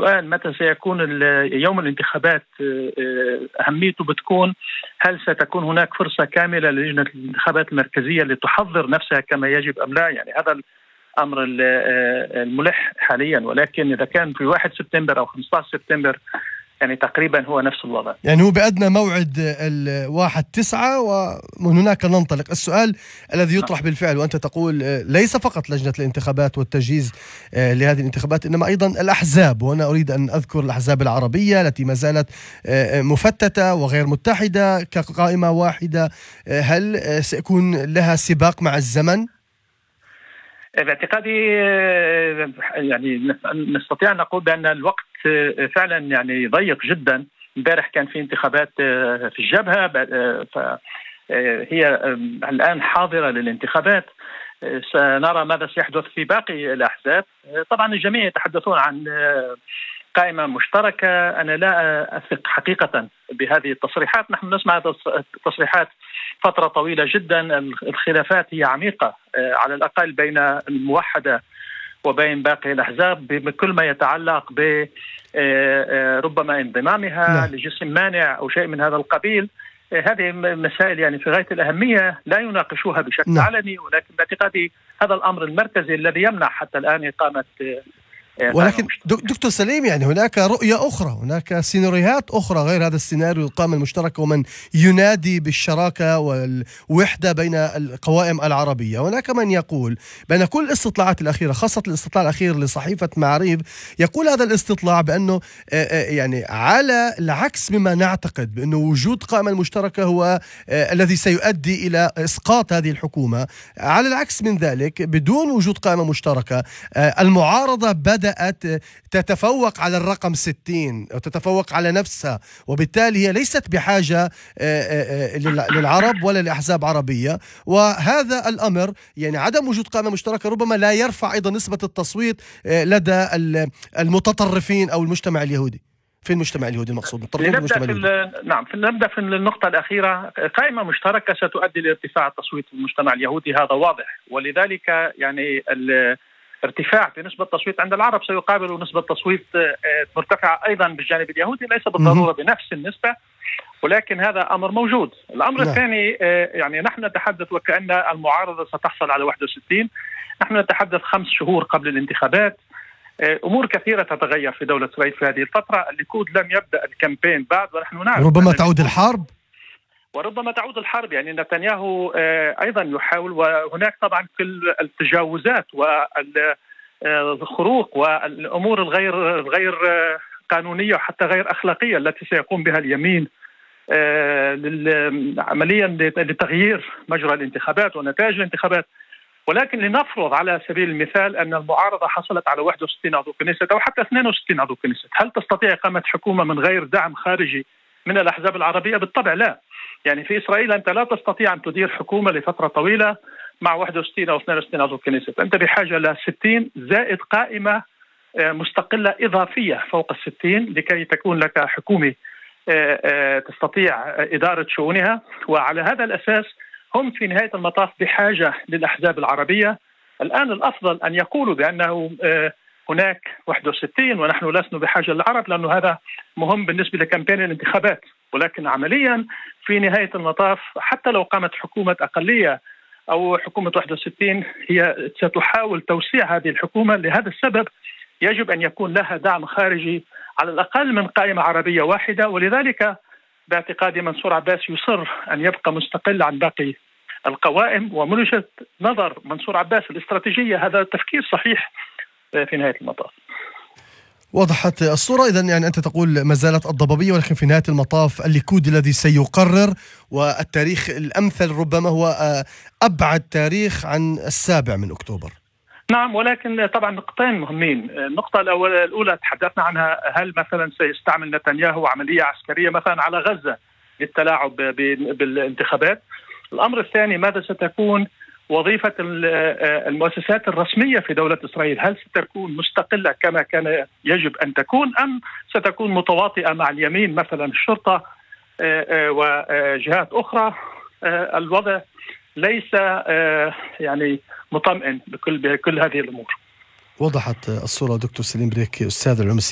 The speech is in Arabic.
سؤال متى سيكون يوم الانتخابات أهميته بتكون هل ستكون هناك فرصة كاملة للجنة الانتخابات المركزية لتحضر نفسها كما يجب أم لا. يعني هذا الأمر الملح حاليا، ولكن إذا كان في 1 سبتمبر أو 15 سبتمبر يعني تقريبا هو نفس الوضع. يعني هو بأدنى موعد 1/9 ومن هناك ننطلق. السؤال الذي يطرح بالفعل، وأنت تقول ليس فقط لجنة الانتخابات والتجهيز لهذه الانتخابات إنما أيضا الأحزاب، وأنا أريد أن أذكر الأحزاب العربية التي ما زالت مفتتة وغير متحدة كقائمة واحدة، هل سيكون لها سباق مع الزمن؟ باعتقادي يعني نستطيع أن نقول بأن الوقت فعلا يعني ضيق جدا. امبارح كان في انتخابات في الجبهة، فهي الآن حاضرة للانتخابات. سنرى ماذا سيحدث في باقي الأحزاب. طبعا الجميع يتحدثون عن قائمة مشتركة. أنا لا أثق حقيقة بهذه التصريحات. نحن نسمع تصريحات فترة طويلة جدا. الخلافات هي عميقة على الأقل بين الموحدة وبين باقي الأحزاب بكل ما يتعلق بربما انضمامها لجسم مانع أو شيء من هذا القبيل. هذه مسائل يعني في غاية الأهمية لا يناقشوها بشكل علني، ولكن باعتقادي هذا الأمر المركزي الذي يمنع حتى الآن إقامة. ولكن دكتور سليم، يعني هناك رؤية أخرى، هناك سيناريوهات أخرى غير هذا السيناريو القائمة المشتركة ومن ينادي بالشراكة والوحدة بين القوائم العربية. هناك من يقول بأن كل الاستطلاعات الأخيرة، خاصة الاستطلاع الأخير لصحيفة معاريف، يقول هذا الاستطلاع بأنه يعني على العكس مما نعتقد بأنه وجود قائمة المشتركة هو الذي سيؤدي إلى إسقاط هذه الحكومة. على العكس من ذلك، بدون وجود قائمة مشتركة المعارضة بدأت تتفوق على الرقم 60 أو تتفوق على نفسها، وبالتالي هي ليست بحاجة للعرب ولا لأحزاب عربية. وهذا الأمر يعني عدم وجود قائمة مشتركة ربما لا يرفع أيضا نسبة التصويت لدى المتطرفين أو المجتمع اليهودي. في المجتمع اليهودي المقصود نبدأ في النقطة الأخيرة. قائمة مشتركة ستؤدي لارتفاع التصويت في المجتمع اليهودي، هذا واضح. ولذلك يعني ارتفاع في نسبة التصويت عند العرب سيقابل نسبة تصويت مرتفعة أيضا بالجانب اليهودي، ليس بالضرورة بنفس النسبة، ولكن هذا أمر موجود. الأمر الثاني يعني نحن نتحدث وكأن المعارضة ستحصل على 61. نحن نتحدث 5 شهور قبل الانتخابات. أمور كثيرة تتغير في دولة إسرائيل في هذه الفترة. الليكود لم يبدأ الكامبين بعد، ونحن نعرف ربما تعود الحرب. وربما تعود الحرب. يعني نتنياهو أيضا يحاول، وهناك طبعا كل التجاوزات والخروق والأمور الغير قانونية وحتى غير أخلاقية التي سيقوم بها اليمين عمليا لتغيير مجرى الانتخابات ونتائج الانتخابات. ولكن لنفرض على سبيل المثال أن المعارضة حصلت على 61 عضو كنيسة أو حتى 62 عضو كنيسة، هل تستطيع إقامة حكومة من غير دعم خارجي من الأحزاب العربية؟ بالطبع لا. يعني في إسرائيل أنت لا تستطيع أن تدير حكومة لفترة طويلة مع 61 أو 62 عضو كنيسة. أنت بحاجة ل 60 زائد قائمة مستقلة إضافية فوق 60 لكي تكون لك حكومة تستطيع إدارة شؤونها. وعلى هذا الأساس هم في نهاية المطاف بحاجة للأحزاب العربية. الآن الأفضل أن يقولوا بأنه هناك 61 ونحن لسنا بحاجة للعرب، لأنه هذا مهم بالنسبة لكامبين الانتخابات. ولكن عمليا في نهاية المطاف حتى لو قامت حكومة أقلية أو حكومة 61 هي ستحاول توسيع هذه الحكومة. لهذا السبب يجب أن يكون لها دعم خارجي على الأقل من قائمة عربية واحدة. ولذلك باعتقادي منصور عباس يصر أن يبقى مستقل عن باقي القوائم. ومن وجهة نظر منصور عباس الاستراتيجية هذا تفكير صحيح في نهاية المطاف. وضحت الصورة. إذن يعني أنت تقول ما زالت الضبابية، ولكن في نهاية المطاف الليكود الذي سيقرر، والتاريخ الأمثل ربما هو أبعد تاريخ عن 7 أكتوبر. نعم، ولكن طبعا نقطتين مهمين. النقطة الأولى تحدثنا عنها، هل مثلا سيستعمل نتنياهو عملية عسكرية مثلا على غزة للتلاعب بالانتخابات؟ الأمر الثاني، ماذا ستكون وظيفة المؤسسات الرسمية في دولة إسرائيل؟ هل ستكون مستقلة كما كان يجب أن تكون، أم ستكون متواطئة مع اليمين مثلا الشرطة وجهات أخرى؟ الوضع ليس يعني مطمئن بكل هذه الأمور. وضحت الصورة. دكتور سليم بريكي، أستاذ العلوم